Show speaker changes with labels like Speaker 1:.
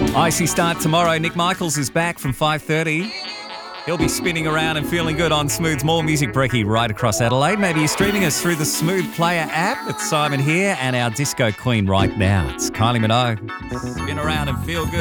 Speaker 1: Icy start tomorrow. Nick Michaels is back from 5:30. He'll be spinning around and feeling good on Smooth's More Music Brekkie right across Adelaide. Maybe you're streaming us through the Smooth Player app. It's Simon here and our disco queen right now. It's Kylie Minogue. Spin around and feel good.